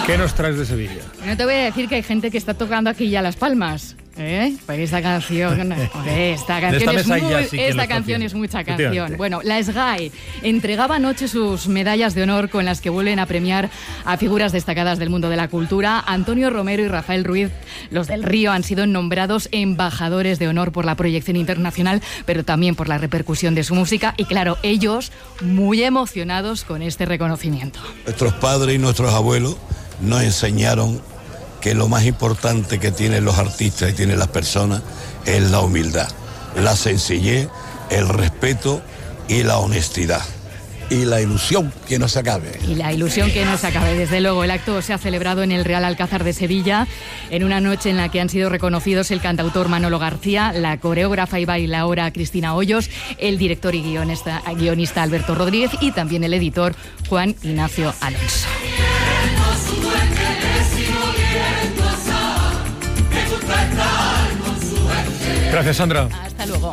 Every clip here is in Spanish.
¿Qué nos traes de Sevilla? No te voy a decir que hay gente que está tocando aquí ya Las Palmas. Porque esta canción es mucha canción. Bueno, la SGAE entregaba anoche sus medallas de honor con las que vuelven a premiar a figuras destacadas del mundo de la cultura. Antonio Romero y Rafael Ruiz, los del Río, han sido nombrados embajadores de honor por la proyección internacional, pero también por la repercusión de su música. Y claro, ellos muy emocionados con este reconocimiento. Nuestros padres y nuestros abuelos nos enseñaron que lo más importante que tienen los artistas y tienen las personas es la humildad, la sencillez, el respeto y la honestidad. Y la ilusión que no se acabe. Desde luego, el acto se ha celebrado en el Real Alcázar de Sevilla, en una noche en la que han sido reconocidos el cantautor Manolo García, la coreógrafa y bailaora Cristina Hoyos, el director y guionista Alberto Rodríguez y también el editor Juan Ignacio Alonso. Gracias, Sandra. Hasta luego.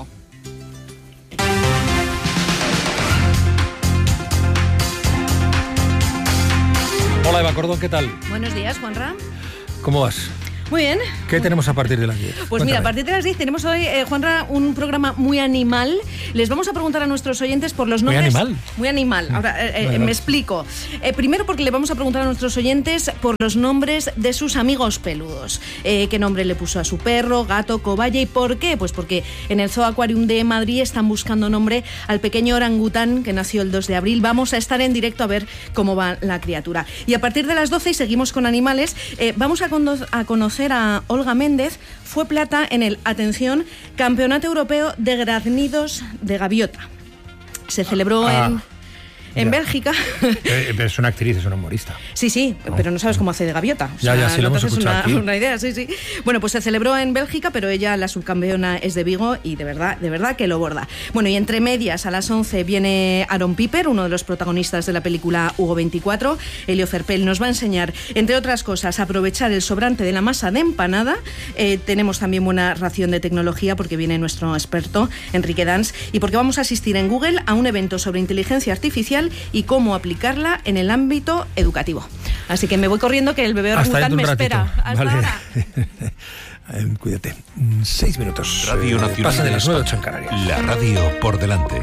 Hola, Eva Cordón, ¿qué tal? Buenos días, Juanra. ¿Cómo vas? Muy bien. ¿Qué tenemos a partir de las 10? Pues mira, a partir de las 10 tenemos hoy, Juanra, un programa muy animal. Les vamos a preguntar a nuestros oyentes por los nombres... ¿Muy animal? Muy animal. Ahora, me explico. Primero porque le vamos a preguntar a nuestros oyentes por los nombres de sus amigos peludos. ¿Qué nombre le puso a su perro, gato, cobaya y por qué? Pues porque en el Zoo Aquarium de Madrid están buscando nombre al pequeño orangután que nació el 2 de abril. Vamos a estar en directo a ver cómo va la criatura. Y a partir de las 12, y seguimos con animales, vamos a conocer a Olga Méndez. Fue plata en el, atención, Campeonato Europeo de Graznidos de Gaviota. Se celebró en Bélgica. Es una actriz, es una humorista. Sí, pero no sabes cómo hace de gaviota. Sí, lo hemos escuchado aquí. Una idea, sí. Bueno, pues se celebró en Bélgica, pero ella, la subcampeona, es de Vigo y de verdad que lo borda. Bueno, y entre medias, a las 11 viene Aaron Piper, uno de los protagonistas de la película Hugo 24. Elio Ferpel nos va a enseñar, entre otras cosas, a aprovechar el sobrante de la masa de empanada. Tenemos también buena ración de tecnología porque viene nuestro experto, Enrique Dans, y porque vamos a asistir en Google a un evento sobre inteligencia artificial y cómo aplicarla en el ámbito educativo. Así que me voy corriendo que el bebé orangután me espera. Hasta ahora. Cuídate. 6 minutos. Radio Nacional. Pasa de las 9:08 en Canarias. La radio por delante.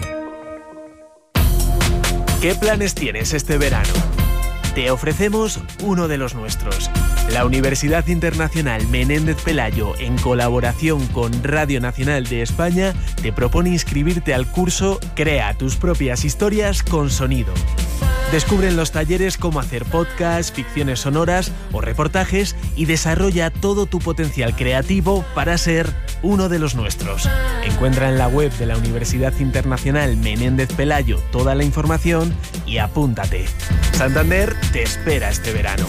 ¿Qué planes tienes este verano? Te ofrecemos uno de los nuestros. La Universidad Internacional Menéndez Pelayo, en colaboración con Radio Nacional de España, te propone inscribirte al curso Crea tus propias historias con sonido. Descubre en los talleres cómo hacer podcasts, ficciones sonoras o reportajes y desarrolla todo tu potencial creativo para ser uno de los nuestros. Encuentra en la web de la Universidad Internacional Menéndez Pelayo toda la información y apúntate. Santander te espera este verano.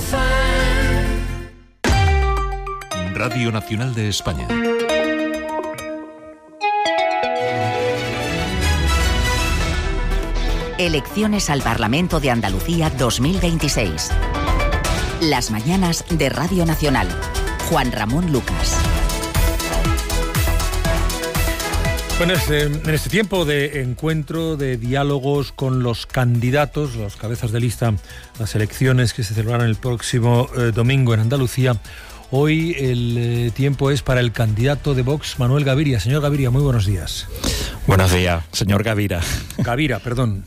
Radio Nacional de España. Elecciones al Parlamento de Andalucía 2026. Las mañanas de Radio Nacional. Juan Ramón Lucas. Bueno, en este tiempo de encuentro, de diálogos con los candidatos, los cabezas de lista, las elecciones que se celebrarán el próximo domingo en Andalucía, hoy el tiempo es para el candidato de Vox, Manuel Gaviria. Señor Gaviria, muy buenos días. Buenos días, señor Gavira. Gavira, perdón.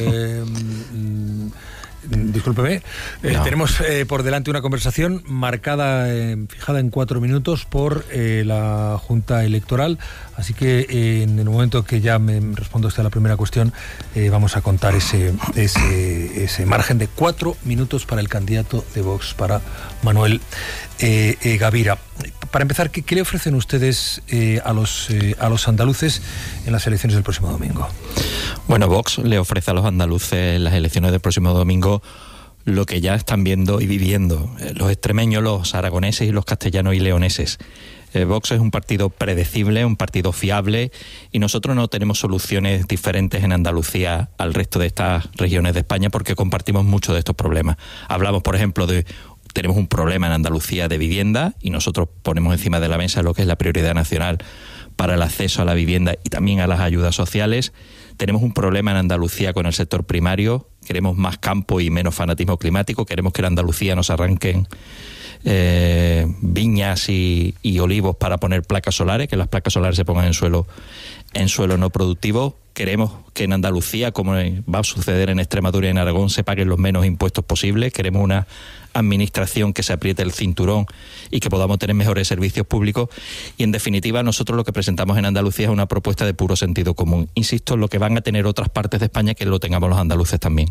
Discúlpeme. No. Tenemos por delante una conversación marcada, fijada en 4 minutos por la Junta Electoral. Así que en el momento que ya me respondo a la primera cuestión, vamos a contar ese margen de 4 minutos para el candidato de Vox, para Manuel Gavira. Para empezar, ¿qué le ofrecen ustedes a los andaluces en las elecciones del próximo domingo? Bueno, Vox le ofrece a los andaluces en las elecciones del próximo domingo lo que ya están viendo y viviendo los extremeños, los aragoneses y los castellanos y leoneses. Vox es un partido predecible, un partido fiable, y nosotros no tenemos soluciones diferentes en Andalucía al resto de estas regiones de España porque compartimos muchos de estos problemas. Hablamos, por ejemplo, tenemos un problema en Andalucía de vivienda y nosotros ponemos encima de la mesa lo que es la prioridad nacional para el acceso a la vivienda y también a las ayudas sociales. Tenemos un problema en Andalucía con el sector primario, queremos más campo y menos fanatismo climático, queremos que en Andalucía nos arranquen viñas y olivos para poner placas solares, que las placas solares se pongan en suelo no productivo. Queremos que en Andalucía, como va a suceder en Extremadura y en Aragón, se paguen los menos impuestos posibles. Queremos una administración que se apriete el cinturón y que podamos tener mejores servicios públicos. Y en definitiva, nosotros lo que presentamos en Andalucía es una propuesta de puro sentido común. Insisto, lo que van a tener otras partes de España, que lo tengamos los andaluces también.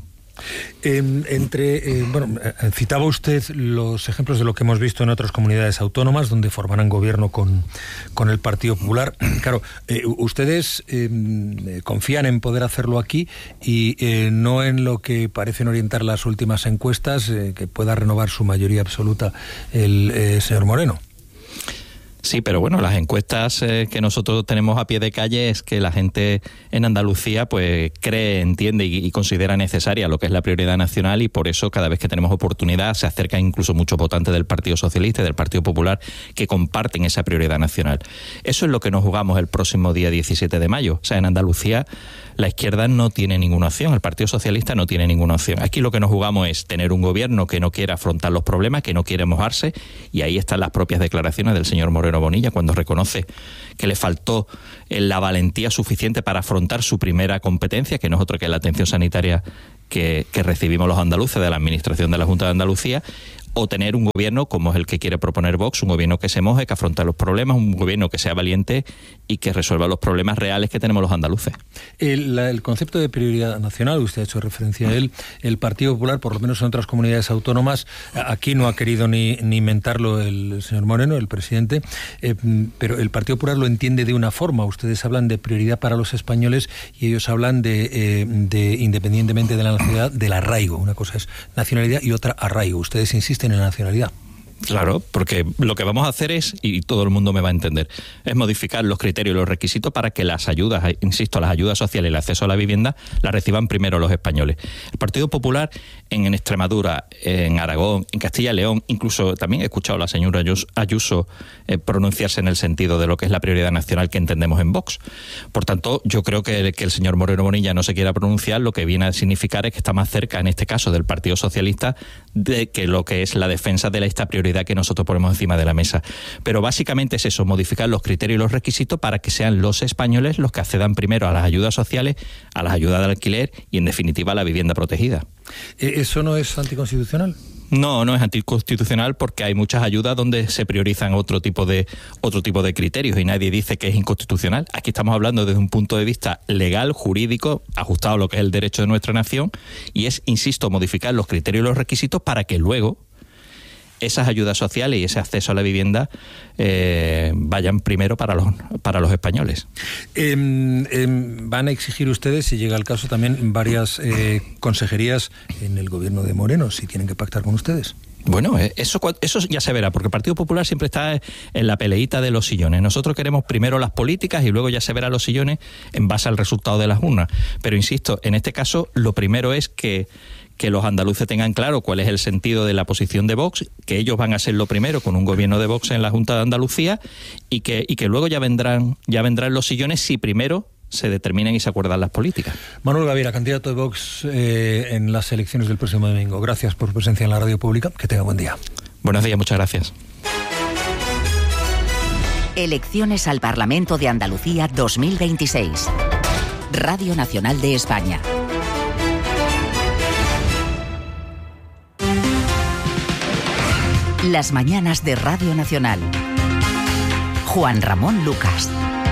Citaba usted los ejemplos de lo que hemos visto en otras comunidades autónomas donde formarán gobierno con el Partido Popular. Claro, ustedes confían en poder hacerlo aquí y no en lo que parecen orientar las últimas encuestas, que pueda renovar su mayoría absoluta el señor Moreno. Sí, pero bueno, las encuestas que nosotros tenemos a pie de calle es que la gente en Andalucía pues cree, entiende y considera necesaria lo que es la prioridad nacional, y por eso cada vez que tenemos oportunidad se acercan incluso muchos votantes del Partido Socialista y del Partido Popular que comparten esa prioridad nacional. Eso es lo que nos jugamos el próximo día 17 de mayo. O sea, en Andalucía la izquierda no tiene ninguna opción, el Partido Socialista no tiene ninguna opción. Aquí lo que nos jugamos es tener un gobierno que no quiera afrontar los problemas, que no quiere mojarse, y ahí están las propias declaraciones del señor Moreno Bonilla cuando reconoce que le faltó la valentía suficiente para afrontar su primera competencia, que no es otra que la atención sanitaria que recibimos los andaluces de la Administración de la Junta de Andalucía, o tener un gobierno como es el que quiere proponer Vox, un gobierno que se moje, que afronte los problemas, un gobierno que sea valiente y que resuelva los problemas reales que tenemos los andaluces. El concepto de prioridad nacional, usted ha hecho referencia a él, el Partido Popular, por lo menos en otras comunidades autónomas, aquí no ha querido ni inventarlo el señor Moreno, el presidente, pero el Partido Popular lo entiende de una forma. Ustedes hablan de prioridad para los españoles y ellos hablan de independientemente de la nacionalidad, del arraigo. Una cosa es nacionalidad y otra arraigo. Ustedes insisten en la nacionalidad. Claro, porque lo que vamos a hacer es, y todo el mundo me va a entender, es modificar los criterios y los requisitos para que las ayudas, insisto, las ayudas sociales y el acceso a la vivienda las reciban primero los españoles. El Partido Popular en Extremadura, en Aragón, en Castilla y León, incluso también he escuchado a la señora Ayuso pronunciarse en el sentido de lo que es la prioridad nacional que entendemos en Vox. Por tanto, yo creo que el señor Moreno Bonilla no se quiera pronunciar, lo que viene a significar es que está más cerca, en este caso, del Partido Socialista, de que lo que es la defensa de esta prioridad que nosotros ponemos encima de la mesa. Pero básicamente es eso, modificar los criterios y los requisitos para que sean los españoles los que accedan primero a las ayudas sociales, a las ayudas de alquiler y, en definitiva, a la vivienda protegida. ¿Eso no es anticonstitucional? No, no es anticonstitucional porque hay muchas ayudas donde se priorizan otro tipo de criterios y nadie dice que es inconstitucional. Aquí estamos hablando desde un punto de vista legal, jurídico, ajustado a lo que es el derecho de nuestra nación, y es, insisto, modificar los criterios y los requisitos para que luego esas ayudas sociales y ese acceso a la vivienda vayan primero para los españoles. Van a exigir ustedes, si llega el caso, también varias consejerías en el gobierno de Moreno, si tienen que pactar con ustedes. Bueno, eso ya se verá, porque el Partido Popular siempre está en la peleita de los sillones. Nosotros queremos primero las políticas y luego ya se verán los sillones en base al resultado de las urnas. Pero insisto, en este caso lo primero es que los andaluces tengan claro cuál es el sentido de la posición de Vox, que ellos van a ser lo primero con un gobierno de Vox en la Junta de Andalucía y que luego ya vendrán los sillones si primero se determinan y se acuerdan las políticas. Manuel Gaviria, candidato de Vox en las elecciones del próximo domingo. Gracias por su presencia en la radio pública. Que tenga buen día. Buenos días, muchas gracias. Elecciones al Parlamento de Andalucía 2026. Radio Nacional de España. Las mañanas de Radio Nacional. Juan Ramón Lucas.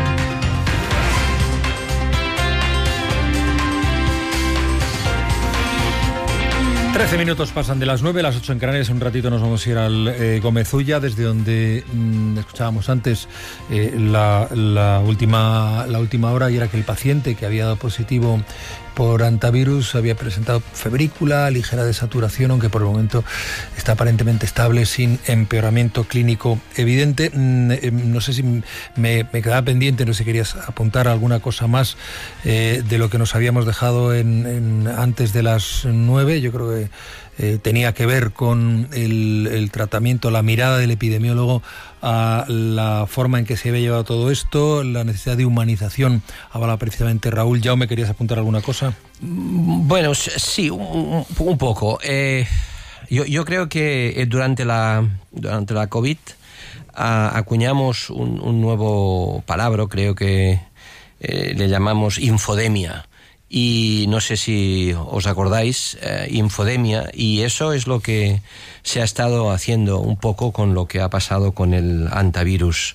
Trece minutos pasan de las 9, las 8 en Canarias. Un ratito nos vamos a ir al Gomezulla, desde donde escuchábamos antes la última hora, y era que el paciente que había dado positivo por antivirus había presentado febrícula, ligera desaturación, aunque por el momento está aparentemente estable, sin empeoramiento clínico evidente. No sé si me quedaba pendiente, no sé si querías apuntar alguna cosa más de lo que nos habíamos dejado antes de las 9. Yo creo que tenía que ver con el tratamiento, la mirada del epidemiólogo a la forma en que se había llevado todo esto, la necesidad de humanización. Habla precisamente Raúl. ¿Ya me querías apuntar alguna cosa? Bueno, sí, un poco. Yo creo que durante la COVID acuñamos un nuevo palabra, creo que le llamamos infodemia. Y no sé si os acordáis, infodemia, y eso es lo que se ha estado haciendo un poco con lo que ha pasado con el antivirus.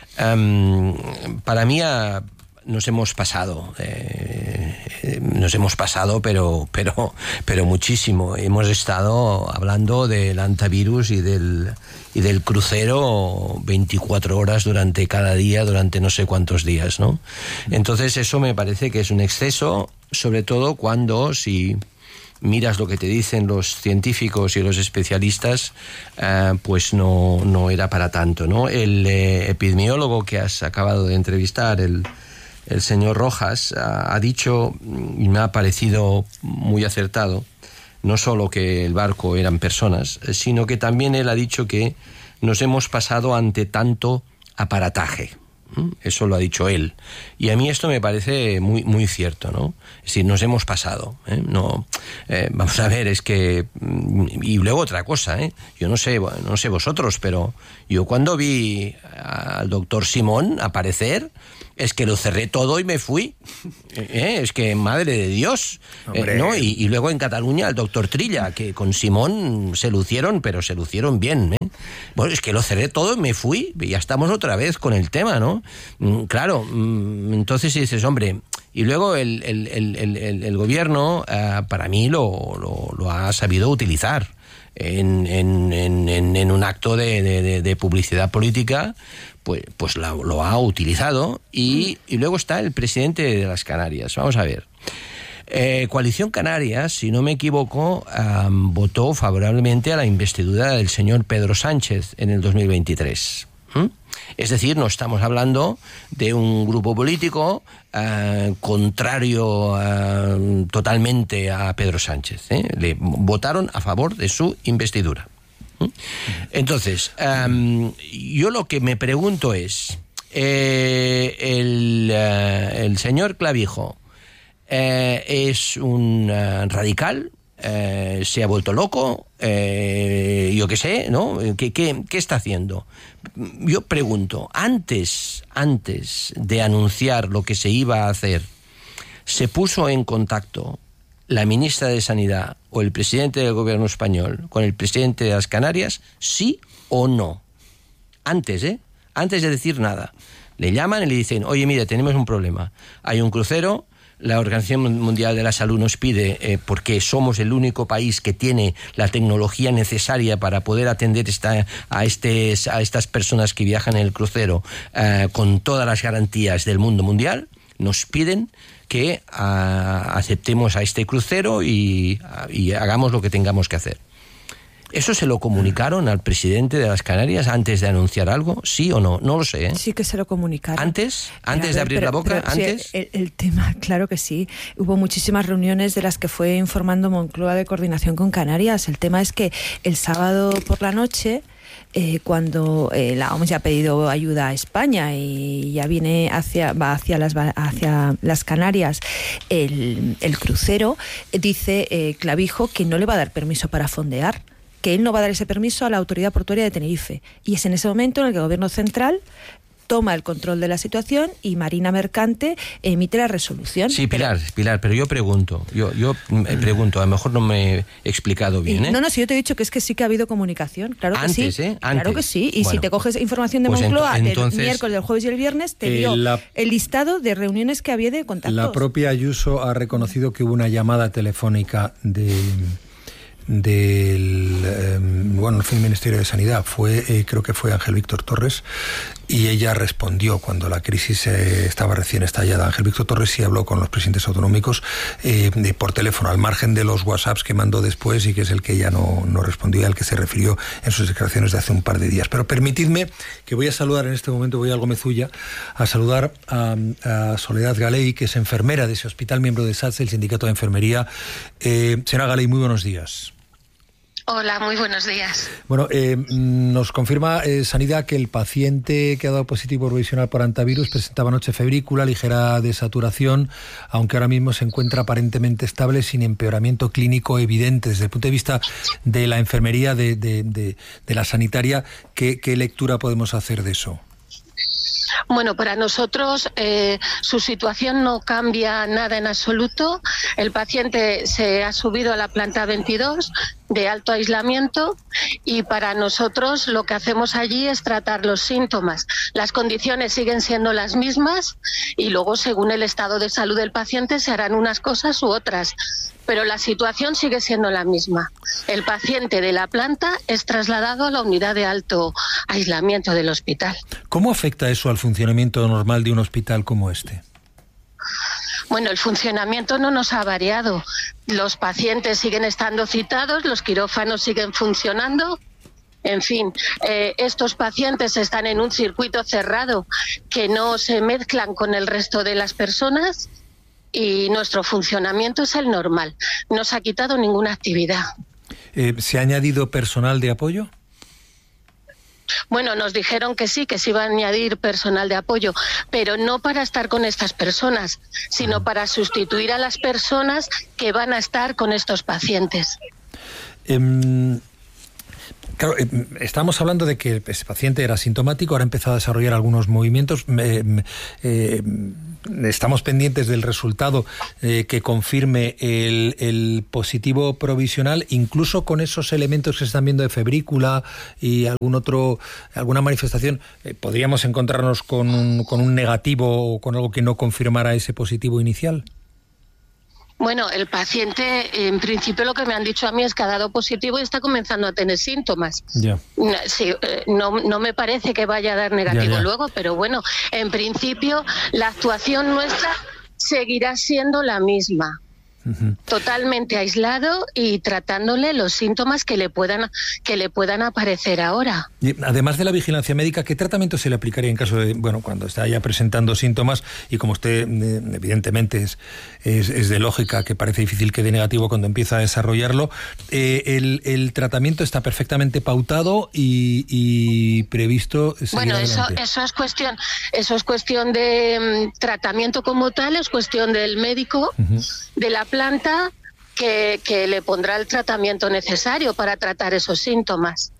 Para mí nos hemos pasado, pero muchísimo. Hemos estado hablando del antivirus y del crucero 24 horas durante cada día, durante no sé cuántos días, ¿no? Entonces eso me parece que es un exceso, sobre todo cuando, si miras lo que te dicen los científicos y los especialistas, pues no era para tanto, ¿no? El epidemiólogo que has acabado de entrevistar, el señor Rojas, ha dicho, y me ha parecido muy acertado, no solo que el barco eran personas, sino que también él ha dicho que nos hemos pasado ante tanto aparataje. Eso lo ha dicho él. Y a mí esto me parece muy, muy cierto, ¿no? Es decir, nos hemos pasado, ¿eh? Vamos a ver, es que... Y luego otra cosa, ¿eh? Yo no sé vosotros, pero yo cuando vi al doctor Simón aparecer, es que lo cerré todo y me fui. Es que, madre de Dios. ¿No? Y luego en Cataluña el doctor Trilla, que con Simón se lucieron, pero se lucieron bien, ¿eh? Bueno, es que lo cerré todo y me fui. Y ya estamos otra vez con el tema, ¿no? Claro, entonces dices, hombre... Y luego el gobierno, para mí, lo ha sabido utilizar en un acto de publicidad política. Pues lo ha utilizado. Y luego está el presidente de las Canarias. Vamos a ver. Coalición Canarias, si no me equivoco, votó favorablemente a la investidura del señor Pedro Sánchez en el 2023. Es decir, no estamos hablando de un grupo político contrario totalmente a Pedro Sánchez. Le votaron a favor de su investidura. Entonces, yo lo que me pregunto es, el señor Clavijo es un radical, se ha vuelto loco, yo qué sé, ¿no? ¿Qué está haciendo? Yo pregunto, antes de anunciar lo que se iba a hacer, ¿se puso en contacto la ministra de Sanidad o el presidente del gobierno español con el presidente de las Canarias, sí o no? Antes de decir nada. Le llaman y le dicen, oye, mire, tenemos un problema. Hay un crucero, la Organización Mundial de la Salud nos pide, porque somos el único país que tiene la tecnología necesaria para poder atender a estas personas que viajan en el crucero con todas las garantías del mundo mundial, nos piden que aceptemos a este crucero y hagamos lo que tengamos que hacer. ¿Eso se lo comunicaron al presidente de las Canarias antes de anunciar algo? ¿Sí o no? No lo sé, ¿eh? Sí que se lo comunicaron. ¿Antes de abrir la boca? ¿Antes? Sí, el tema, claro que sí. Hubo muchísimas reuniones de las que fue informando Moncloa de coordinación con Canarias. El tema es que el sábado por la noche... cuando la OMS ya ha pedido ayuda a España y ya va hacia las Canarias el crucero, dice Clavijo que no le va a dar permiso para fondear, que él no va a dar ese permiso a la Autoridad Portuaria de Tenerife. Y es en ese momento en el que el Gobierno Central toma el control de la situación y Marina Mercante emite la resolución. Sí, Pilar, pero yo pregunto, a lo mejor no me he explicado bien, ¿eh? No, si yo te he dicho que es que sí que ha habido comunicación, claro que antes, sí. Antes. Claro que sí, y bueno, si te coges información de Moncloa del miércoles, del jueves y el viernes, te dio el listado de reuniones que había de contactos. La propia Ayuso ha reconocido que hubo una llamada telefónica del Ministerio de Sanidad, creo que fue Ángel Víctor Torres, y ella respondió cuando la crisis estaba recién estallada. Ángel Víctor Torres sí habló con los presidentes autonómicos por teléfono, al margen de los WhatsApps que mandó después y que es el que ella no respondió y al que se refirió en sus declaraciones de hace un par de días. Pero permitidme que voy a saludar en este momento, voy a Algomezulla, a saludar a Soledad Galey, que es enfermera de ese hospital, miembro de SATSE, el Sindicato de Enfermería. Señora Galey, muy buenos días. Hola, muy buenos días. Bueno, nos confirma Sanidad que el paciente que ha dado positivo provisional por antivirus presentaba anoche febrícula, ligera desaturación, aunque ahora mismo se encuentra aparentemente estable sin empeoramiento clínico evidente. Desde el punto de vista de la enfermería, de la sanitaria, ¿qué lectura podemos hacer de eso? Bueno, para nosotros su situación no cambia nada en absoluto. El paciente se ha subido a la planta 22 de alto aislamiento y para nosotros lo que hacemos allí es tratar los síntomas. Las condiciones siguen siendo las mismas y luego, según el estado de salud del paciente, se harán unas cosas u otras. Pero la situación sigue siendo la misma. El paciente de la planta es trasladado a la unidad de alto aislamiento del hospital. ¿Cómo afecta eso al funcionamiento normal de un hospital como este? Bueno, el funcionamiento no nos ha variado. Los pacientes siguen estando citados, los quirófanos siguen funcionando. En fin, estos pacientes están en un circuito cerrado que no se mezclan con el resto de las personas. Y nuestro funcionamiento es el normal. No se ha quitado ninguna actividad. ¿Se ha añadido personal de apoyo? Bueno, nos dijeron que sí, que se iba a añadir personal de apoyo, pero no para estar con estas personas, sino para sustituir a las personas que van a estar con estos pacientes. Claro, estamos hablando de que ese paciente era asintomático, ahora ha empezado a desarrollar algunos movimientos. Estamos pendientes del resultado que confirme el positivo provisional, incluso con esos elementos que se están viendo de febrícula y alguna manifestación. ¿Podríamos encontrarnos con un negativo o con algo que no confirmara ese positivo inicial? Bueno, el paciente, en principio lo que me han dicho a mí es que ha dado positivo y está comenzando a tener síntomas. Ya. Sí, no me parece que vaya a dar negativo Ya. luego, pero bueno, en principio la actuación nuestra seguirá siendo la misma. Totalmente aislado y tratándole los síntomas que le puedan aparecer ahora. Y además de la vigilancia médica, ¿qué tratamiento se le aplicaría en caso de, cuando está ya presentando síntomas y como usted evidentemente es de lógica que parece difícil que dé negativo cuando empieza a desarrollarlo, el tratamiento está perfectamente pautado y previsto seguir bueno, adelante? eso es cuestión de tratamiento como tal, es cuestión del médico, de la planta que le pondrá el tratamiento necesario para tratar esos síntomas.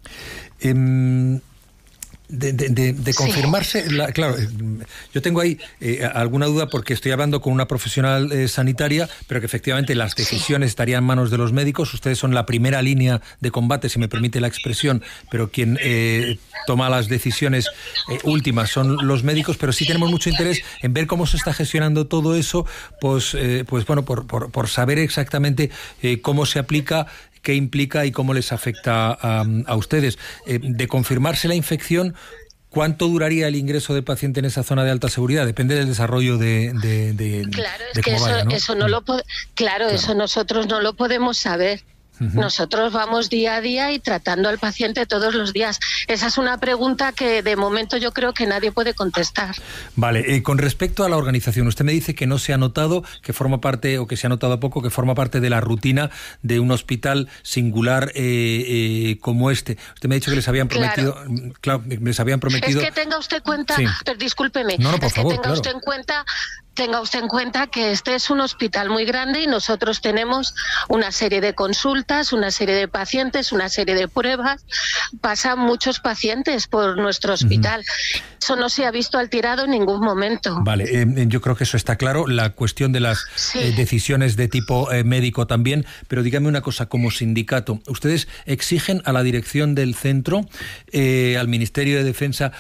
De confirmarse, claro, yo tengo ahí alguna duda porque estoy hablando con una profesional sanitaria, pero que efectivamente las decisiones estarían en manos de los médicos. Ustedes son la primera línea de combate, si me permite la expresión, pero quien toma las decisiones últimas son los médicos, pero sí tenemos mucho interés en ver cómo se está gestionando todo eso, pues bueno, por saber exactamente cómo se aplica, qué implica y cómo les afecta a ustedes. De confirmarse la infección, ¿cuánto duraría el ingreso del paciente en esa zona de alta seguridad? Depende del desarrollo Claro, es que eso nosotros no lo podemos saber. Nosotros vamos día a día y tratando al paciente todos los días. Esa es una pregunta que de momento yo creo que nadie puede contestar. Vale, con respecto a la organización, usted me dice que no se ha notado, que forma parte, o que se ha notado poco, que forma parte de la rutina de un hospital singular como este. Usted me ha dicho que les habían prometido... Claro, les habían prometido... Es que tenga usted cuenta... Sí. Pero discúlpeme. No, por favor, tenga usted en cuenta que este es un hospital muy grande y nosotros tenemos una serie de consultas, una serie de pacientes, una serie de pruebas. Pasan muchos pacientes por nuestro hospital. Eso no se ha visto alterado en ningún momento. Vale, yo creo que eso está claro. La cuestión de las decisiones de tipo médico también. Pero dígame una cosa, como sindicato, ¿ustedes exigen a la dirección del centro, al Ministerio de Defensa,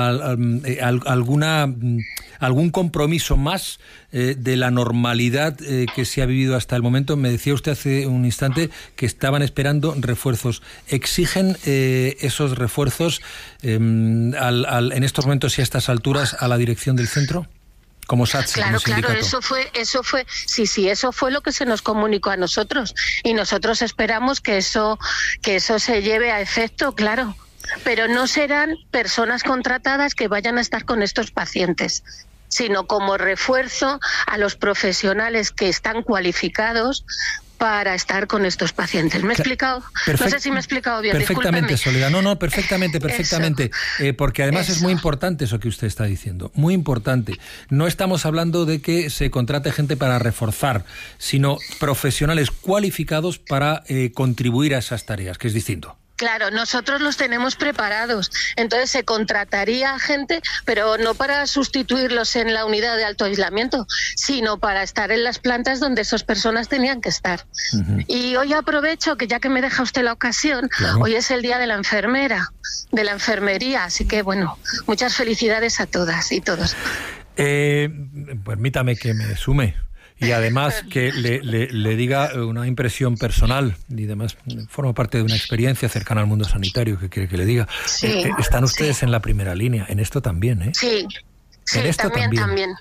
algún compromiso más de la normalidad que se ha vivido hasta el momento? Me decía usted hace un instante que estaban esperando refuerzos. ¿Exigen esos refuerzos en estos momentos y a estas alturas a la dirección del centro? Como SATSE, claro, como sindicato. Eso fue lo que se nos comunicó a nosotros y nosotros esperamos que eso se lleve a efecto, claro. Pero no serán personas contratadas que vayan a estar con estos pacientes, sino como refuerzo a los profesionales que están cualificados para estar con estos pacientes. ¿Me he explicado? No sé si me he explicado bien. Perfectamente, Soledad. No, perfectamente. Porque además es muy importante eso que usted está diciendo. Muy importante. No estamos hablando de que se contrate gente para reforzar, sino profesionales cualificados para contribuir a esas tareas, que es distinto. Claro, nosotros los tenemos preparados, entonces se contrataría gente, pero no para sustituirlos en la unidad de alto aislamiento, sino para estar en las plantas donde esas personas tenían que estar. Uh-huh. Y hoy aprovecho que ya que me deja usted la ocasión, claro. Hoy es el día de la enfermera, de la enfermería, así que bueno, muchas felicidades a todas y todos. Permítame que me sume. Y además que le diga una impresión personal, y además forma parte de una experiencia cercana al mundo sanitario, que quiere que le diga. Sí, están ustedes en la primera línea, en esto también, ¿eh? Sí, en esto también,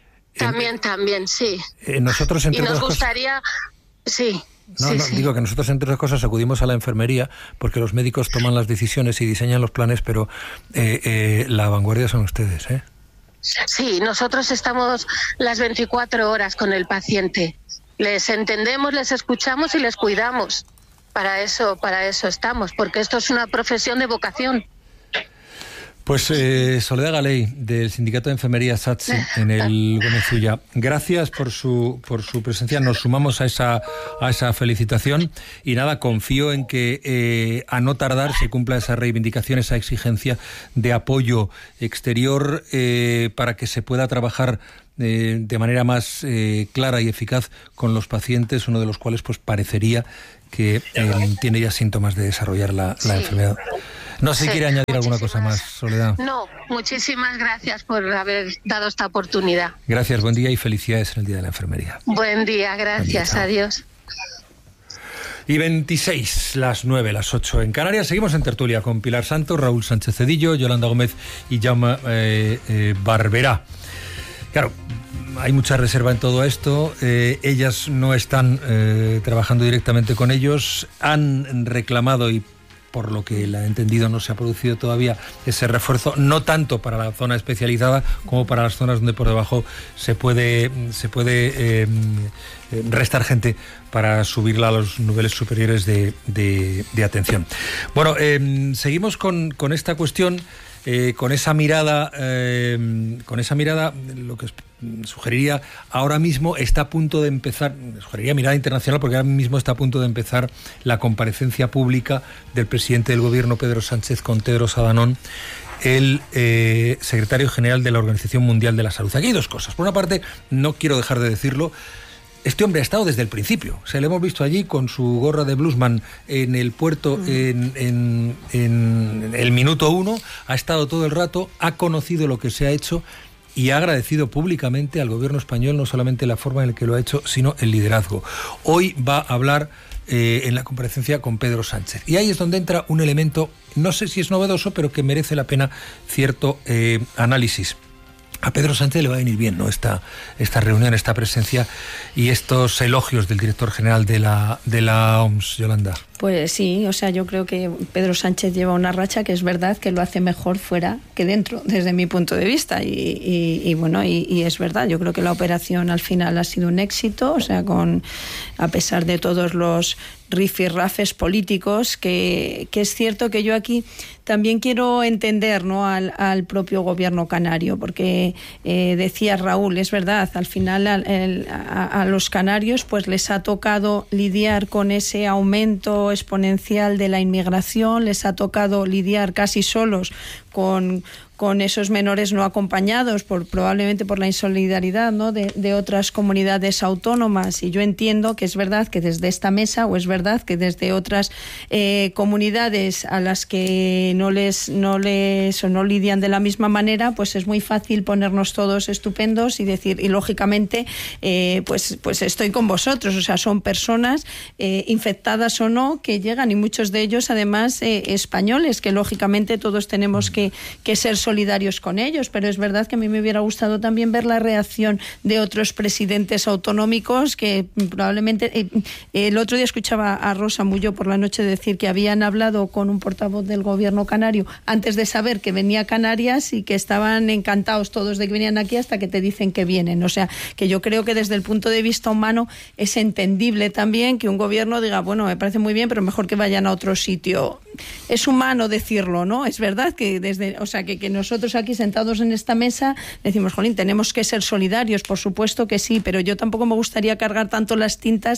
sí. Nosotros, entre y nos gustaría... Sí. No, digo que nosotros, entre otras cosas, acudimos a la enfermería porque los médicos toman las decisiones y diseñan los planes, pero la vanguardia son ustedes, ¿eh? Sí, nosotros estamos las 24 horas con el paciente. Les entendemos, les escuchamos y les cuidamos. Para eso estamos, porque esto es una profesión de vocación. Pues Soledad Galey, del Sindicato de Enfermería SATSE, en el Gómez Ulla, gracias por su presencia. Nos sumamos a esa felicitación y nada, confío en que a no tardar se cumpla esa reivindicación, esa exigencia de apoyo exterior para que se pueda trabajar de manera más clara y eficaz con los pacientes, uno de los cuales pues parecería que tiene ya síntomas de desarrollar la enfermedad. No sé si quiere añadir alguna cosa más, Soledad. No, muchísimas gracias por haber dado esta oportunidad. Gracias, buen día y felicidades en el Día de la Enfermería. Buen día, gracias, buen día, adiós. Y 26, las 9, las 8 en Canarias. Seguimos en tertulia con Pilar Santos, Raúl Sánchez Cedillo, Yolanda Gómez y Jaume Barberá. Claro, hay mucha reserva en todo esto. Ellas no están trabajando directamente con ellos. Han reclamado, y por lo que la he entendido no se ha producido todavía ese refuerzo, no tanto para la zona especializada como para las zonas donde por debajo se puede restar gente para subirla a los niveles superiores de atención. Bueno, seguimos con esta cuestión. Con esa mirada, lo que sugeriría ahora mismo está a punto de empezar, sugeriría mirada internacional, porque ahora mismo está a punto de empezar la comparecencia pública del presidente del gobierno, Pedro Sánchez, con Tedros Adhanom, el secretario general de la Organización Mundial de la Salud. Aquí hay dos cosas. Por una parte, no quiero dejar de decirlo, este hombre ha estado desde el principio. O sea, le hemos visto allí con su gorra de bluesman en el puerto en el minuto 1. Ha estado todo el rato, ha conocido lo que se ha hecho y ha agradecido públicamente al gobierno español no solamente la forma en la que lo ha hecho, sino el liderazgo. Hoy va a hablar en la comparecencia con Pedro Sánchez. Y ahí es donde entra un elemento, no sé si es novedoso, pero que merece la pena cierto análisis. A Pedro Sánchez le va a venir bien, ¿no? Esta reunión, esta presencia y estos elogios del director general de la OMS, Yolanda. Pues sí, o sea, yo creo que Pedro Sánchez lleva una racha que es verdad que lo hace mejor fuera que dentro, desde mi punto de vista. Y bueno, y es verdad, yo creo que la operación al final ha sido un éxito, o sea, a pesar de todos los rifirrafes políticos, que es cierto que yo aquí también quiero entender, ¿no?, al propio gobierno canario, porque decía Raúl, es verdad, al final a los canarios pues les ha tocado lidiar con ese aumento exponencial de la inmigración, les ha tocado lidiar casi solos con esos menores no acompañados, probablemente por la insolidaridad, ¿no?, de otras comunidades autónomas. Y yo entiendo que es verdad que desde esta mesa, o es verdad que desde otras comunidades a las que no lidian de la misma manera, pues es muy fácil ponernos todos estupendos y decir, y lógicamente pues estoy con vosotros. O sea, son personas infectadas o no que llegan, y muchos de ellos además españoles, que lógicamente todos tenemos que ser solidarios con ellos, pero es verdad que a mí me hubiera gustado también ver la reacción de otros presidentes autonómicos que probablemente... el otro día escuchaba a Rosa Mulló por la noche decir que habían hablado con un portavoz del gobierno canario antes de saber que venía a Canarias y que estaban encantados todos de que venían aquí hasta que te dicen que vienen. O sea, que yo creo que desde el punto de vista humano es entendible también que un gobierno diga, bueno, me parece muy bien, pero mejor que vayan a otro sitio. Es humano decirlo, ¿no? Es verdad que que nosotros aquí sentados en esta mesa decimos, jolín, tenemos que ser solidarios, por supuesto que sí, pero yo tampoco me gustaría cargar tanto las tintas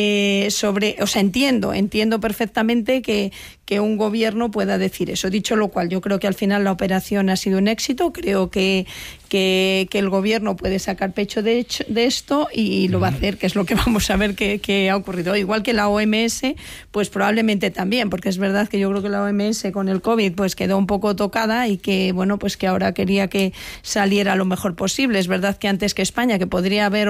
entiendo perfectamente que un gobierno pueda decir eso. Dicho lo cual, yo creo que al final la operación ha sido un éxito, creo que el gobierno puede sacar pecho de esto y lo va a hacer, que es lo que vamos a ver que ha ocurrido. Igual que la OMS, pues probablemente también, porque es verdad que yo creo que la OMS con el COVID pues quedó un poco tocada y que, bueno, pues que ahora quería que saliera lo mejor posible. Es verdad que antes que España, que podría haber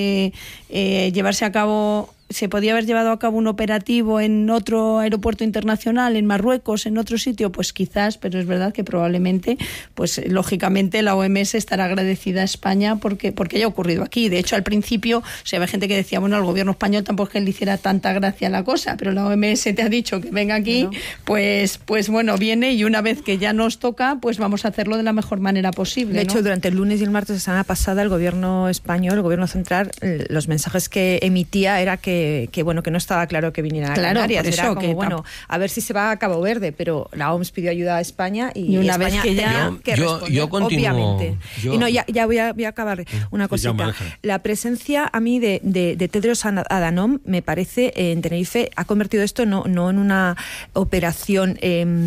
se podía haber llevado a cabo un operativo en otro aeropuerto internacional, en Marruecos, en otro sitio, pues quizás, pero es verdad que probablemente, pues lógicamente la OMS estará agradecida a España porque haya ocurrido aquí. De hecho, al principio, había gente que decía, bueno, al gobierno español tampoco es que le hiciera tanta gracia la cosa, pero la OMS te ha dicho que venga aquí, ¿no? pues bueno, viene y una vez que ya nos toca, pues vamos a hacerlo de la mejor manera posible. De hecho, durante el lunes y el martes de la semana pasada, el gobierno español, el gobierno central, los mensajes que emitía era que no estaba claro que vinieran a Canarias. Era como, a ver si se va a Cabo Verde, pero la OMS pidió ayuda a España y una España vez que ya yo continúo, obviamente. Y no, ya voy a acabar una cosita. La presencia a mí de Tedros Adhanom, me parece, en Tenerife, ha convertido esto no en una operación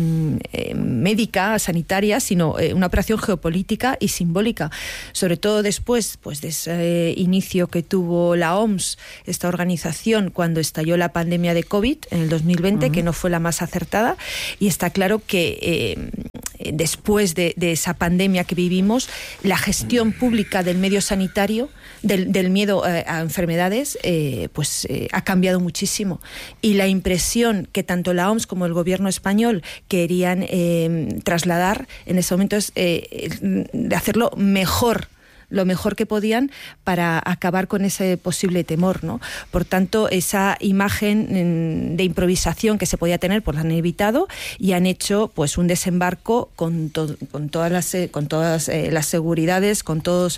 médica, sanitaria, sino una operación geopolítica y simbólica. Sobre todo después de ese inicio que tuvo la OMS, esta organización, cuando estalló la pandemia de COVID en el 2020, que no fue la más acertada, y está claro que después de esa pandemia que vivimos, la gestión pública del medio sanitario, del miedo a enfermedades, ha cambiado muchísimo. Y la impresión que tanto la OMS como el gobierno español querían trasladar en ese momento es de hacerlo mejor, lo mejor que podían para acabar con ese posible temor, ¿no? Por tanto, esa imagen de improvisación que se podía tener, pues la han evitado y han hecho pues un desembarco con todas las seguridades, con todas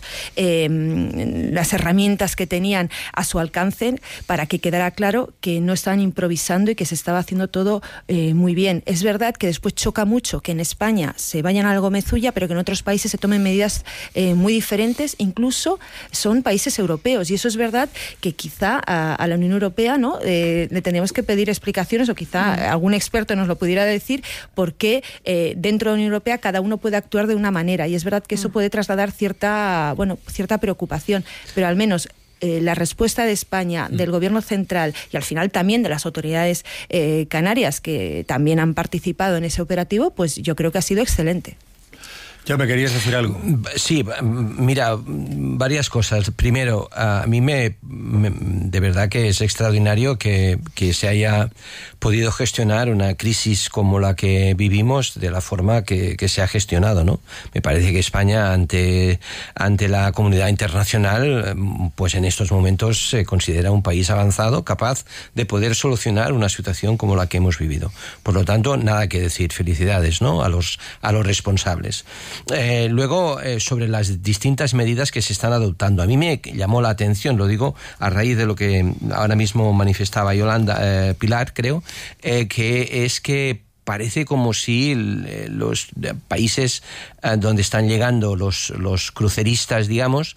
las herramientas que tenían a su alcance para que quedara claro que no estaban improvisando y que se estaba haciendo todo muy bien. Es verdad que después choca mucho que en España se vayan a la Gomezulla, pero que en otros países se tomen medidas muy diferentes, incluso son países europeos, y eso es verdad que quizá a la Unión Europea, ¿no? Le tenemos que pedir explicaciones, o quizá algún experto nos lo pudiera decir, porque dentro de la Unión Europea cada uno puede actuar de una manera, y es verdad que eso puede trasladar cierta preocupación, pero al menos la respuesta de España, del gobierno central y al final también de las autoridades canarias, que también han participado en ese operativo, pues yo creo que ha sido excelente. Ya me querías decir algo. Sí, mira, varias cosas. Primero, a mí de verdad que es extraordinario que se haya podido gestionar una crisis como la que vivimos de la forma que se ha gestionado, ¿no? Me parece que España ante la comunidad internacional, pues en estos momentos se considera un país avanzado, capaz de poder solucionar una situación como la que hemos vivido. Por lo tanto, nada que decir. Felicidades, ¿no? A los responsables. Luego, sobre las distintas medidas que se están adoptando. A mí me llamó la atención, lo digo a raíz de lo que ahora mismo manifestaba Yolanda Pilar, creo, que es que parece como si los países donde están llegando los cruceristas, digamos,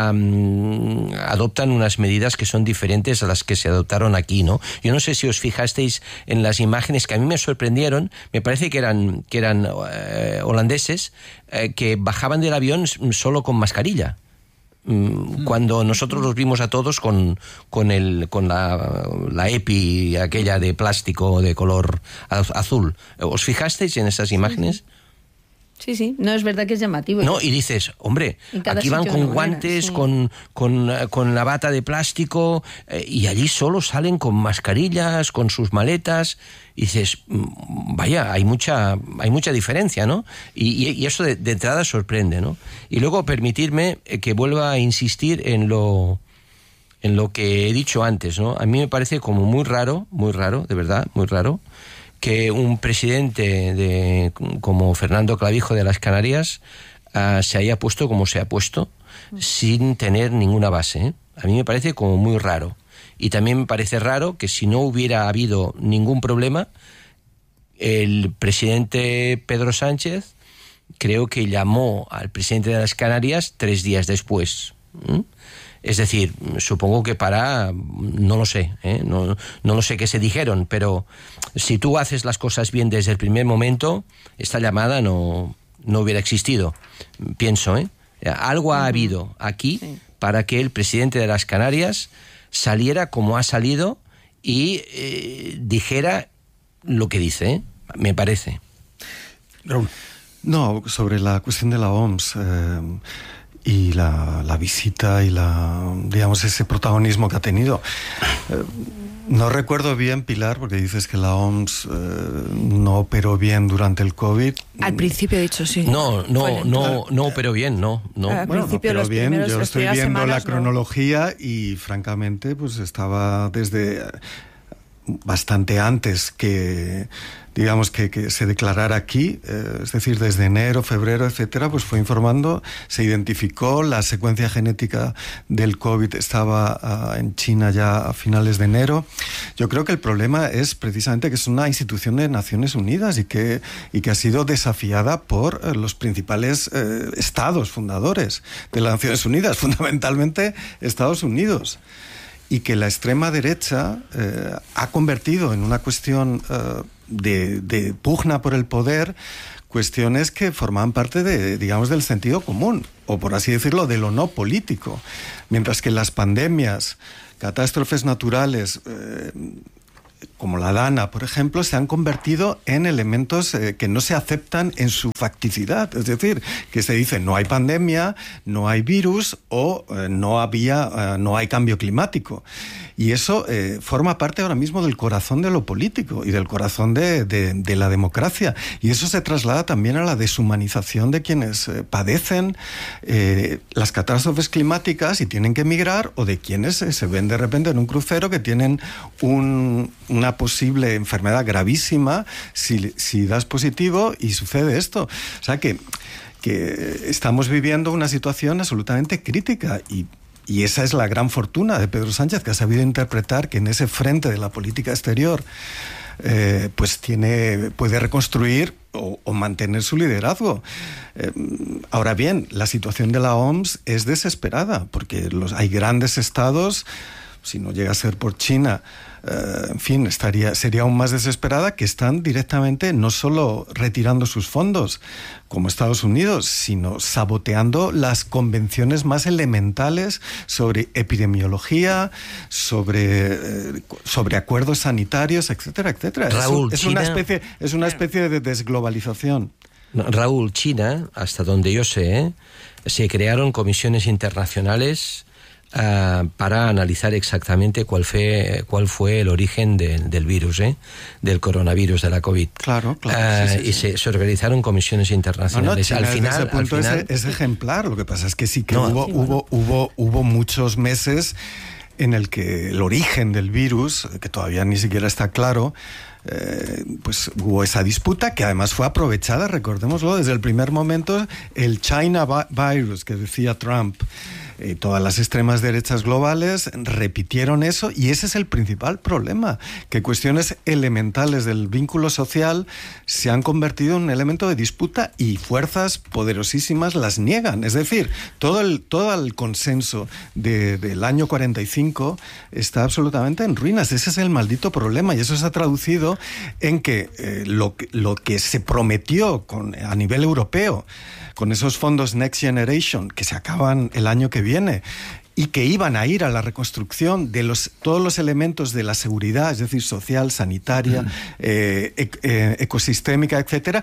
adoptan unas medidas que son diferentes a las que se adoptaron aquí, ¿no? Yo no sé si os fijasteis en las imágenes que a mí me sorprendieron. Me parece que eran holandeses que bajaban del avión solo con mascarilla. Cuando nosotros los vimos a todos con la EPI aquella de plástico de color azul. ¿Os fijasteis en esas imágenes? Sí, no, es verdad que es llamativo. No, y dices, hombre, aquí van con guantes, sí, con la bata de plástico, y allí solo salen con mascarillas, con sus maletas, y dices, vaya, hay mucha diferencia, ¿no? Y eso de entrada sorprende, ¿no? Y luego permitirme que vuelva a insistir en lo que he dicho antes, ¿no? A mí me parece como muy raro, de verdad, muy raro, que un presidente como Fernando Clavijo de las Canarias se haya puesto como se ha puesto, sin tener ninguna base, ¿eh? A mí me parece como muy raro. Y también me parece raro que si no hubiera habido ningún problema, el presidente Pedro Sánchez creo que llamó al presidente de las Canarias 3 días después. Es decir, supongo que no lo sé, no lo sé qué se dijeron, pero si tú haces las cosas bien desde el primer momento, esta llamada no hubiera existido, pienso, Algo ha habido aquí para que el presidente de las Canarias saliera como ha salido y dijera lo que dice, me parece. No, sobre la cuestión de la OMS... y la visita y digamos, ese protagonismo que ha tenido. No recuerdo bien, Pilar, porque dices que la OMS no operó bien durante el COVID. Al principio he dicho sí. No operó bien, no. Al principio, no operó bien. Yo estoy viendo semanas, la cronología y francamente pues estaba desde bastante antes que digamos que se declarara aquí, es decir, desde enero, febrero, etcétera, pues fue informando, se identificó, la secuencia genética del COVID estaba en China ya a finales de enero. Yo creo que el problema es precisamente que es una institución de Naciones Unidas y que ha sido desafiada por los principales estados fundadores de las Naciones Unidas, fundamentalmente Estados Unidos. Y que la extrema derecha ha convertido en una cuestión de pugna por el poder, cuestiones que forman parte del sentido común, o por así decirlo, de lo no político. Mientras que las pandemias, catástrofes naturales, como la Dana, por ejemplo, se han convertido en elementos que no se aceptan en su facticidad. Es decir, que se dice no hay pandemia, no hay virus o no hay cambio climático. Y eso forma parte ahora mismo del corazón de lo político y del corazón de la democracia. Y eso se traslada también a la deshumanización de quienes padecen las catástrofes climáticas y tienen que emigrar, o de quienes se ven de repente en un crucero que tienen una posible enfermedad gravísima si das positivo y sucede esto. O sea que estamos viviendo una situación absolutamente crítica y esa es la gran fortuna de Pedro Sánchez, que ha sabido interpretar que en ese frente de la política exterior pues puede reconstruir o mantener su liderazgo. Ahora bien, la situación de la OMS es desesperada, porque hay grandes estados, si no llega a ser por China, en fin, sería aún más desesperada, que están directamente no solo retirando sus fondos, como Estados Unidos, sino saboteando las convenciones más elementales sobre epidemiología, sobre acuerdos sanitarios, etcétera, etcétera. Raúl, es una especie de desglobalización. Raúl, China, hasta donde yo sé, se crearon comisiones internacionales para analizar exactamente cuál fue el origen del virus, del coronavirus, de la COVID. Claro. Sí. Y se organizaron comisiones internacionales. China, al final es ejemplar. Lo que pasa es que sí que hubo muchos meses en el que el origen del virus, que todavía ni siquiera está claro, pues hubo esa disputa que además fue aprovechada, recordémoslo, desde el primer momento, el China virus que decía Trump. Todas las extremas derechas globales repitieron eso, y ese es el principal problema, que cuestiones elementales del vínculo social se han convertido en un elemento de disputa y fuerzas poderosísimas las niegan. Es decir, todo el consenso del año 45 está absolutamente en ruinas. Ese es el maldito problema, y eso se ha traducido en que lo que se prometió a nivel europeo, con esos fondos Next Generation, que se acaban el año que viene, y que iban a ir a la reconstrucción de todos los elementos de la seguridad, es decir, social, sanitaria, ecosistémica, etcétera,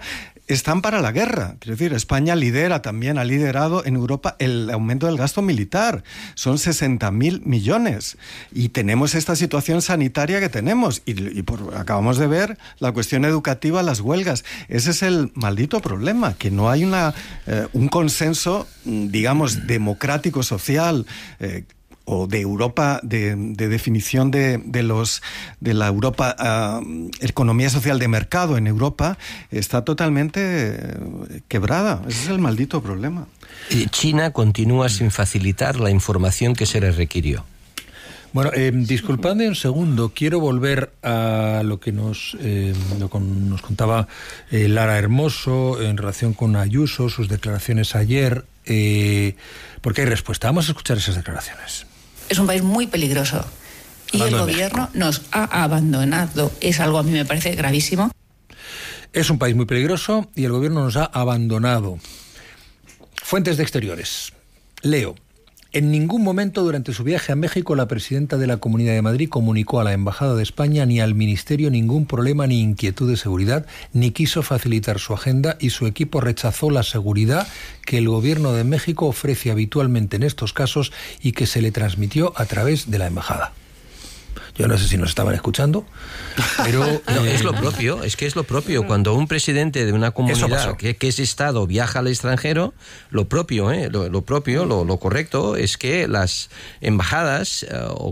están para la guerra. Quiero decir, España ha liderado en Europa el aumento del gasto militar. Son 60.000 millones. Y tenemos esta situación sanitaria que tenemos. Acabamos de ver la cuestión educativa, las huelgas. Ese es el maldito problema, que no hay un consenso, digamos, democrático, social, o de Europa, de definición de la Europa, economía social de mercado en Europa, está totalmente quebrada. Ese es el maldito problema. China continúa sin facilitar la información que se le requirió. Bueno, disculpadme un segundo, quiero volver a lo que nos contaba Lara Hermoso en relación con Ayuso, sus declaraciones ayer, porque hay respuesta. Vamos a escuchar esas declaraciones. Es un país muy peligroso y el gobierno nos ha abandonado. Es algo, a mí me parece gravísimo. Es un país muy peligroso y el gobierno nos ha abandonado. Fuentes de Exteriores. Leo. En ningún momento durante su viaje a México la presidenta de la Comunidad de Madrid comunicó a la Embajada de España ni al Ministerio ningún problema ni inquietud de seguridad, ni quiso facilitar su agenda, y su equipo rechazó la seguridad que el Gobierno de México ofrece habitualmente en estos casos y que se le transmitió a través de la Embajada. Yo no sé si nos estaban escuchando, pero... No, es lo propio. Cuando un presidente de una comunidad que es Estado viaja al extranjero, lo correcto es que las embajadas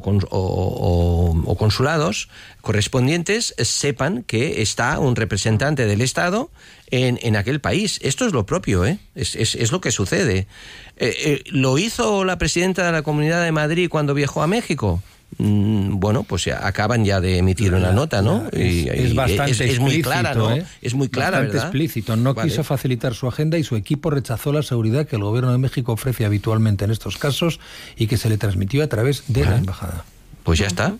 o consulados correspondientes sepan que está un representante del Estado en aquel país. Esto es lo propio, es lo que sucede. ¿Lo hizo la presidenta de la Comunidad de Madrid cuando viajó a México? Bueno, pues acaban ya de emitir una nota, ¿no? Es bastante es muy clara, ¿no? Es muy clara, bastante ¿verdad? explícito. No quiso facilitar su agenda y su equipo rechazó la seguridad que el Gobierno de México ofrece habitualmente en estos casos y que se le transmitió a través de la Embajada. Pues ya está.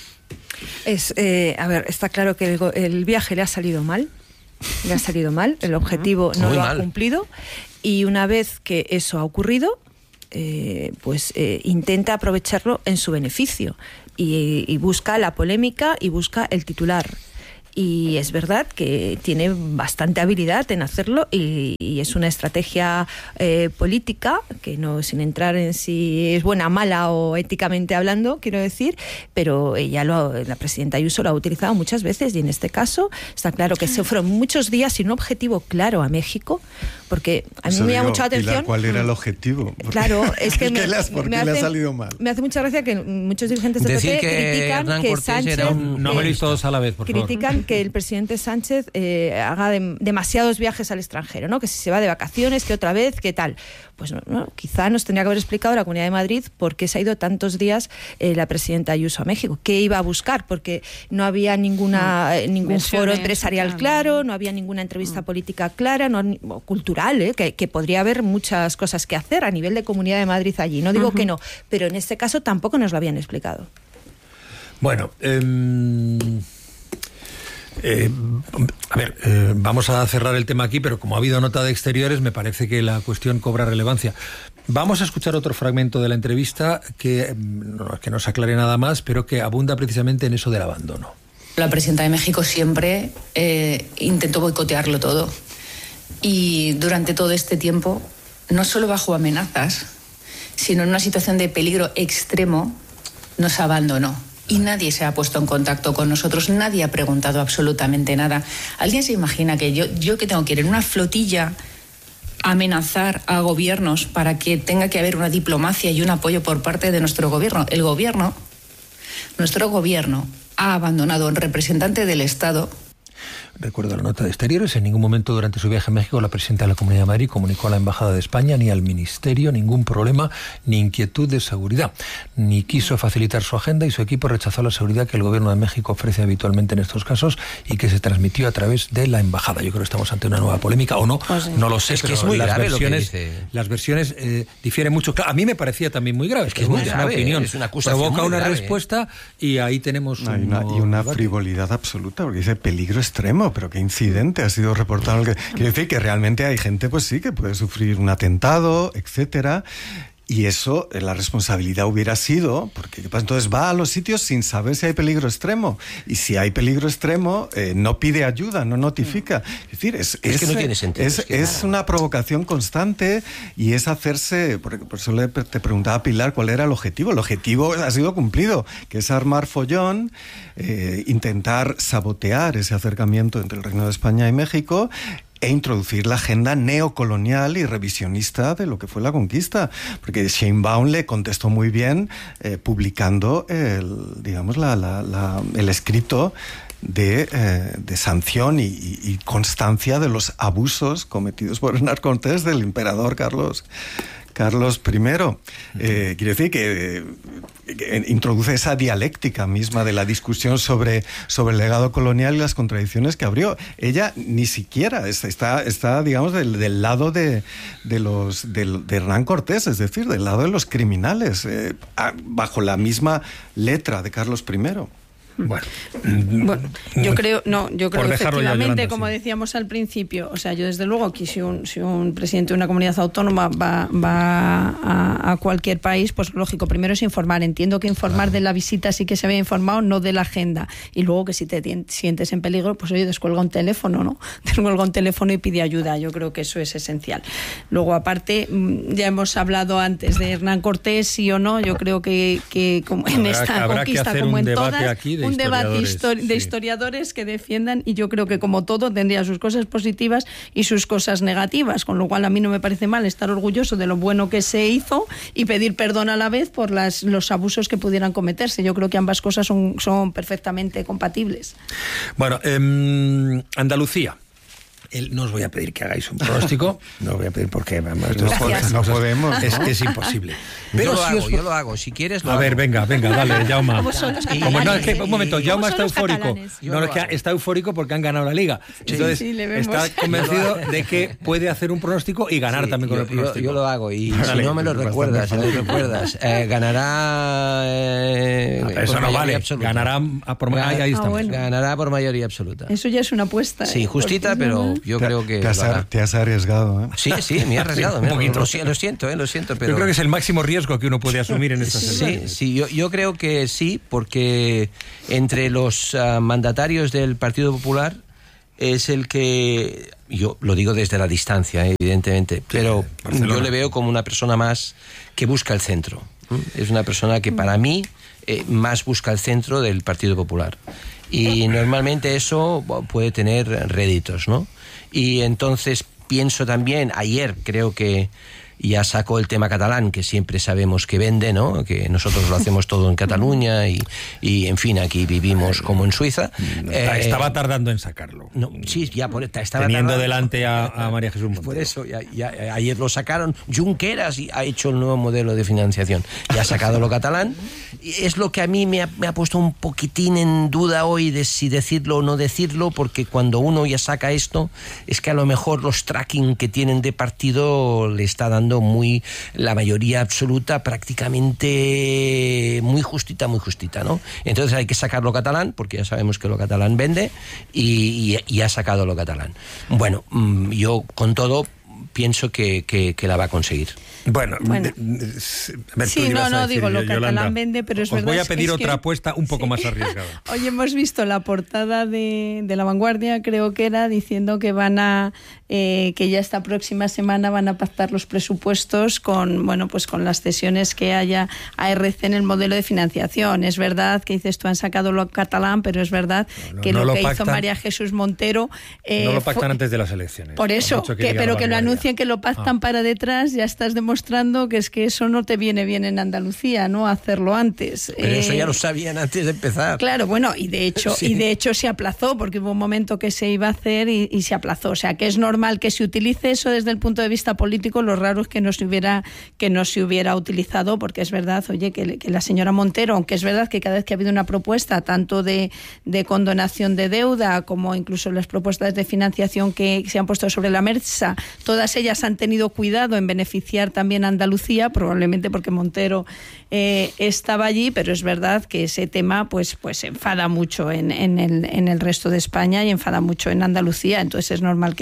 Está claro que el viaje le ha salido mal. El objetivo no lo ha cumplido, y una vez que eso ha ocurrido, intenta aprovecharlo en su beneficio y busca la polémica y busca el titular. Y es verdad que tiene bastante habilidad en hacerlo y es una estrategia política, que no, sin entrar en si es buena, mala o éticamente hablando, quiero decir, pero la presidenta Ayuso lo ha utilizado muchas veces, y en este caso está claro que se fueron muchos días sin un objetivo claro a México, porque a mí me llama mucha atención. Pilar, ¿cuál era el objetivo? Claro, es que ¿por qué le ha salido mal? Me hace mucha gracia que muchos dirigentes del PP critican que Sánchez... No me lo todos a la vez, por favor. Critican que el presidente Sánchez haga demasiados viajes al extranjero, ¿no? Que si se va de vacaciones, que otra vez, que tal. Pues no, quizá nos tendría que haber explicado la Comunidad de Madrid por qué se ha ido tantos días la presidenta Ayuso a México. ¿Qué iba a buscar? Porque no había ningún foro empresarial claro, no había ninguna entrevista política clara, o cultural, que podría haber muchas cosas que hacer a nivel de Comunidad de Madrid allí. No digo que no, pero en este caso tampoco nos lo habían explicado. Bueno, vamos a cerrar el tema aquí, pero como ha habido nota de Exteriores, me parece que la cuestión cobra relevancia. Vamos a escuchar otro fragmento de la entrevista que no se aclare nada más, pero que abunda precisamente en eso del abandono. La presidenta de México siempre intentó boicotearlo todo, y durante todo este tiempo, no solo bajo amenazas, sino en una situación de peligro extremo, nos abandonó. Y nadie se ha puesto en contacto con nosotros, nadie ha preguntado absolutamente nada. ¿Alguien se imagina que yo que tengo que ir en una flotilla a amenazar a gobiernos para que tenga que haber una diplomacia y un apoyo por parte de nuestro gobierno? Nuestro gobierno ha abandonado a un representante del Estado. Recuerdo la nota de Exteriores. En ningún momento durante su viaje a México la presidenta de la Comunidad de Madrid comunicó a la Embajada de España ni al Ministerio ningún problema ni inquietud de seguridad, ni quiso facilitar su agenda, y su equipo rechazó la seguridad que el Gobierno de México ofrece habitualmente en estos casos y que se transmitió a través de la Embajada. Yo creo que estamos ante una nueva polémica, o no, no lo sé, es que es muy grave las versiones difieren mucho. Claro, a mí me parecía también muy grave. Es que es muy grave, una opinión, es una acusación provoca muy una grave, respuesta y ahí tenemos una frivolidad absoluta, porque dice peligro extremo, pero qué incidente ha sido reportado. Quiere decir que realmente hay gente, pues sí, que puede sufrir un atentado, etcétera. Y eso, la responsabilidad hubiera sido, porque entonces va a los sitios sin saber si hay peligro extremo. Y si hay peligro extremo, no pide ayuda, no notifica. Es decir, es que no tiene sentido. Es una provocación constante y es hacerse... Por eso te preguntaba Pilar cuál era el objetivo. El objetivo ha sido cumplido, que es armar follón, intentar sabotear ese acercamiento entre el Reino de España y México, e introducir la agenda neocolonial y revisionista de lo que fue la conquista, porque Sheinbaum le contestó muy bien publicando el escrito de sanción y constancia de los abusos cometidos por Hernán Cortés del emperador Carlos I. Quiere decir que introduce esa dialéctica misma de la discusión sobre el legado colonial y las contradicciones que abrió. Ella ni siquiera está digamos, del lado de Hernán Cortés, es decir, del lado de los criminales, bajo la misma letra de Carlos I. Bueno, yo creo efectivamente, como decíamos al principio, o sea, yo desde luego que si un presidente de una comunidad autónoma va a cualquier país, pues lógico, primero es informar. Entiendo que informar de la visita sí que se había informado, no de la agenda. Y luego que si te sientes en peligro, pues oye, descuelga un teléfono, ¿no? Descuelga un teléfono y pide ayuda. Yo creo que eso es esencial. Luego, aparte, ya hemos hablado antes de Hernán Cortés, sí o no. Yo creo que como en esta conquista, como en todas, un debate de historiadores que defiendan, y yo creo que como todo tendría sus cosas positivas y sus cosas negativas, con lo cual a mí no me parece mal estar orgulloso de lo bueno que se hizo y pedir perdón a la vez por los abusos que pudieran cometerse. Yo creo que ambas cosas son perfectamente compatibles. Bueno, Andalucía. No os voy a pedir que hagáis un pronóstico, no os voy a pedir porque no podemos. Es imposible. Pero yo lo hago, si quieres lo hago. A ver, venga, dale, Jaume. Un momento, Jaume está eufórico. Es que está eufórico porque han ganado la Liga. Entonces, está convencido de que puede hacer un pronóstico y ganar también con el pronóstico. Yo lo hago, y si no me lo recuerdas, ganará... eso no vale, absoluta. Ganará ahí estamos. Bueno. Ganará por mayoría absoluta. Eso ya es una apuesta. Sí, justita, pero... Yo creo que te has arriesgado, ¿eh? Sí, me he arriesgado. Lo siento, pero yo creo que es el máximo riesgo que uno puede asumir en estas elecciones. Sí, yo creo que sí, porque entre los mandatarios del Partido Popular es el que, yo lo digo desde la distancia, evidentemente, pero yo le veo como una persona más que busca el centro. Es una persona que para mí más busca el centro del Partido Popular. Y normalmente eso puede tener réditos, ¿no? Y entonces pienso también, ayer creo que ya sacó el tema catalán, que siempre sabemos que vende, ¿no? Que nosotros lo hacemos todo en Cataluña y en fin, aquí vivimos como en Suiza. Estaba tardando en sacarlo. No, sí, ya estaba teniendo tardando. delante a María Jesús Montero. Por eso, ya ayer lo sacaron. Junqueras ha hecho el nuevo modelo de financiación. Ya ha sacado lo catalán. Y es lo que a mí me ha puesto un poquitín en duda hoy de si decirlo o no decirlo, porque cuando uno ya saca esto, es que a lo mejor los tracking que tienen de partido le está dando la mayoría absoluta, prácticamente muy justita, ¿no? Entonces hay que sacar lo catalán, porque ya sabemos que lo catalán vende, y ha sacado lo catalán. Bueno, yo con todo pienso que la va a conseguir. Bueno. Sí, no digo, lo catalán vende, pero es verdad. Os voy a pedir otra apuesta un poco más arriesgada. Hoy hemos visto la portada de La Vanguardia, creo que era, diciendo que que ya esta próxima semana van a pactar los presupuestos con las cesiones que haya a RC en el modelo de financiación. Es verdad que dices tú han sacado lo catalán, pero es verdad que lo que hizo María Jesús Montero... no lo pactan antes de las elecciones. Por eso, pero que lo anuncien, que lo pactan para detrás, ya estás demostrando que es que eso no te viene bien en Andalucía, ¿no? Hacerlo antes. Pero eso ya lo sabían antes de empezar. Claro, bueno, y de hecho se aplazó, porque hubo un momento que se iba a hacer y se aplazó. O sea, que es normal que se utilice eso desde el punto de vista político. Lo raro es que no se hubiera utilizado, porque es verdad, oye, que la señora Montero, aunque es verdad que cada vez que ha habido una propuesta, tanto de condonación de deuda como incluso las propuestas de financiación que se han puesto sobre la mesa, todas ellas han tenido cuidado en beneficiar también a Andalucía, probablemente porque Montero estaba allí, pero es verdad que ese tema pues enfada mucho en el resto de España y enfada mucho en Andalucía, entonces es normal que se utilice.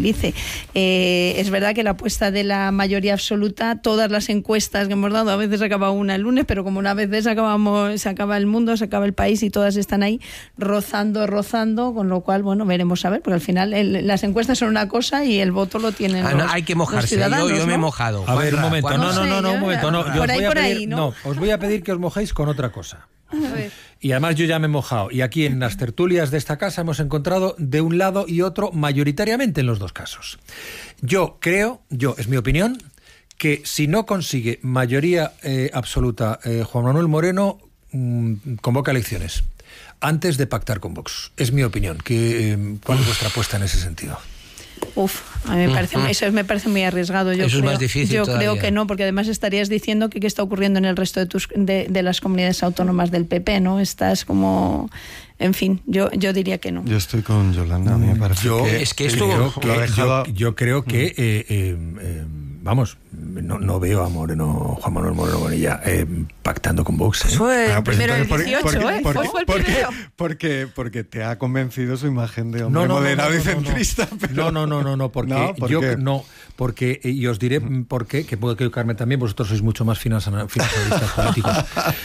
movilice. Es verdad que la apuesta de la mayoría absoluta, todas las encuestas que hemos dado, a veces acaba una el lunes, pero como una vez se acaba el mundo, se acaba el país y todas están ahí rozando, con lo cual, bueno, veremos a ver, porque al final las encuestas son una cosa y el voto lo tienen hay que mojarse. Yo me he mojado. A ver, un momento. Un momento. No, os voy a pedir que os mojéis con otra cosa. Y además yo ya me he mojado. Y aquí en las tertulias de esta casa hemos encontrado de un lado y otro mayoritariamente en los dos casos. Yo creo, es mi opinión, que si no consigue mayoría absoluta Juan Manuel Moreno, convoca elecciones antes de pactar con Vox. Es mi opinión. ¿Cuál es vuestra apuesta en ese sentido? A mí eso me parece muy arriesgado. Eso es más difícil. Yo creo que no, porque además estarías diciendo que qué está ocurriendo en el resto de las comunidades autónomas del PP, ¿no? Estás como... En fin, yo diría que no. Yo estoy con Yolanda. A mí me parece yo creo que vamos, no veo a Juan Manuel Moreno Bonilla pactando con Vox. Fue el primero del 18, porque te ha convencido su imagen de hombre moderado y centrista. Porque y os diré por qué, que puedo equivocarme también, vosotros sois mucho más finos analistas políticos.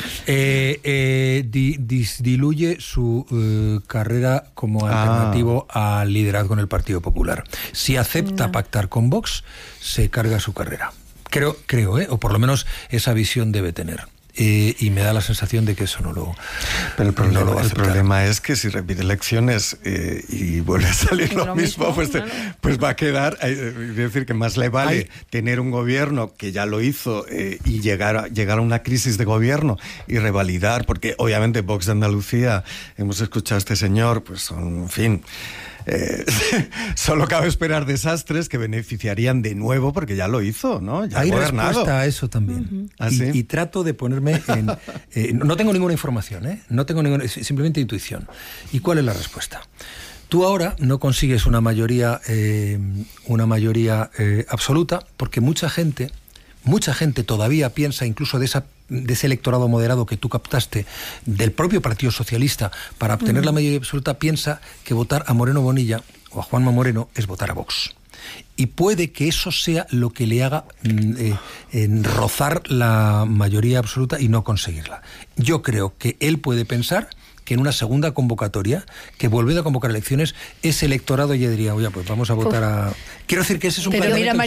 Diluye su carrera como alternativo al liderazgo en el Partido Popular. Si acepta pactar con Vox, se carga su carrera. Creo, o por lo menos esa visión debe tener. Y me da la sensación de que eso no lo Pero el problema es que si repite elecciones y vuelve a salir lo mismo, pues va a quedar, es decir, que más le vale tener un gobierno que ya lo hizo y llegar a una crisis de gobierno y revalidar, porque obviamente Vox de Andalucía, hemos escuchado a este señor, pues son, en fin... solo cabe esperar desastres que beneficiarían de nuevo, porque ya lo hizo, ¿no? Ya hay respuesta a eso también. Y trato de ponerme en... no tengo ninguna información, no tengo simplemente intuición. ¿Y cuál es la respuesta? Tú ahora no consigues una mayoría absoluta, porque mucha gente todavía piensa, incluso de ese electorado moderado que tú captaste del propio Partido Socialista para obtener la mayoría absoluta, piensa que votar a Moreno Bonilla o a Juanma Moreno es votar a Vox. Y puede que eso sea lo que le haga rozar la mayoría absoluta y no conseguirla. Yo creo que él puede pensar que en una segunda convocatoria, que volviendo a convocar elecciones, ese electorado ya diría, oye, pues vamos a votar a... Quiero decir que ese es un planteamiento